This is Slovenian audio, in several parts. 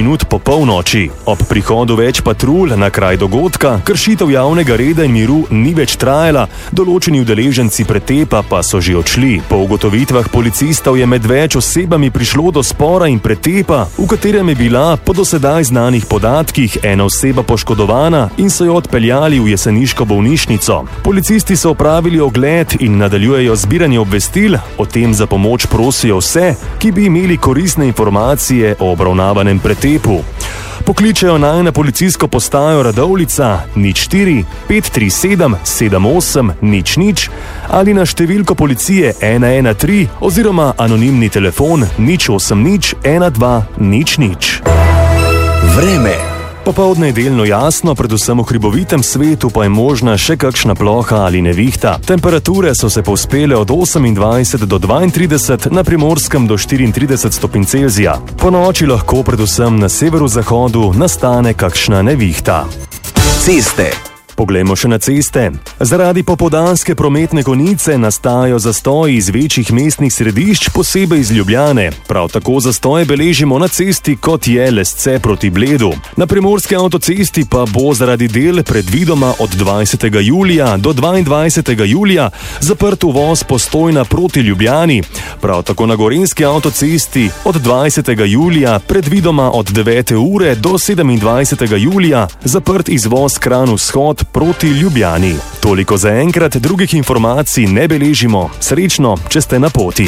minut po polnoči. Ob prihodu več patrulj na kraj dogodka kršitev javnega reda in miru ni več trajala, določeni udeleženci pretepa pa so že odšli. Po ugotovitvah policistov je med več osebami prišlo do spora in pretepa, v katerem je bila po dosedaj znanih podatkih ena oseba poškodovana in so jo odpeljali v jeseniško bolnišnico. Policisti so opravili ogled in nadaljujejo zbiranje obvestil, o tem za pomoč prosijo vse, ki bi imeli koristne informacije o obravnavanem pretepu. Pokličejo naj na policijsko postajo Radovljica 04 537 78 00 ali na številko policije 113 oziroma anonimni telefon 080 12 00. Vreme. Popoldne je delno jasno, predvsem v hribovitem svetu pa je možna še kakšna ploha ali nevihta. Temperature so se povzpele od 28 do 32, na Primorskem do 34 stopinj Celzija. Po noči lahko predvsem na severozahodu nastane kakšna nevihta. Ceste. Poglejmo še na ceste. Zaradi popoldanske prometne konice nastajajo zastoji iz večjih mestnih središč, posebej iz Ljubljane. Prav tako zastoje beležimo na cesti, kot je Lesce proti Bledu. Na Primorski avtocesti pa bo zaradi del predvidoma od 20. julija do 22. julija zaprt uvoz Postojna proti Ljubljani. Prav tako na Gorenjski avtocesti od 20. julija predvidoma od 9. ure do 27. julija zaprt izvoz Kranj-Vzhod proti Ljubljani. Toliko za enkrat, drugih informacij ne beležimo. Srečno, če ste na poti.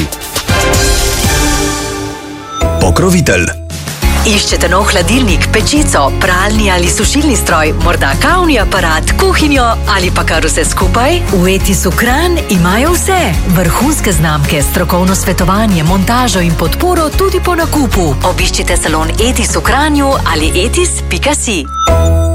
Pokrovitelj. Iščete nov hladilnik, pečico, pralni ali sušilni stroj, morda kavni aparat, kuhinjo ali pa kar vse skupaj? V Etisu Kranj imajo vse. Vrhunske znamke, strokovno svetovanje, montažo in podporo tudi po nakupu. Obiščite salon Etis v Kranju ali etis.si.